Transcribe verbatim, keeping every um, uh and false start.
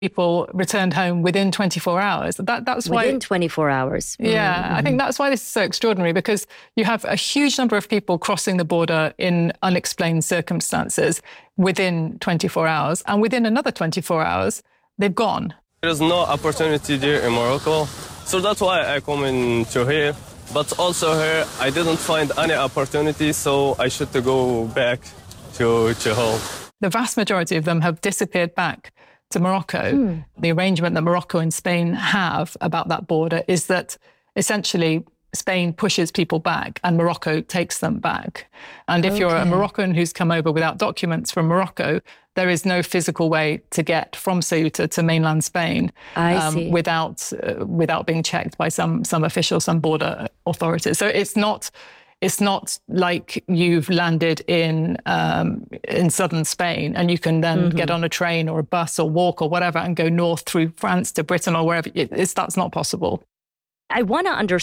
people returned home within twenty-four hours. That, that's why... Within twenty-four hours. Yeah, mm-hmm. I think that's why this is so extraordinary, because you have a huge number of people crossing the border in unexplained circumstances within twenty-four hours, and within another twenty-four hours, they've gone. There's no opportunity there in Morocco, so that's why I come into here. But also here, I didn't find any opportunity, so I should go back to, to home. The vast majority of them have disappeared back to Morocco. Mm. The arrangement that Morocco and Spain have about that border is that essentially Spain pushes people back and Morocco takes them back. And if okay. you're a Moroccan who's come over without documents from Morocco, there is no physical way to get from Ceuta to mainland Spain I um, see. without uh, without being checked by some some official, some border authorities. So it's not it's not like you've landed in um, in southern Spain and you can then mm-hmm. get on a train or a bus or walk or whatever and go north through France to Britain or wherever. It's, that's not possible. I want to understand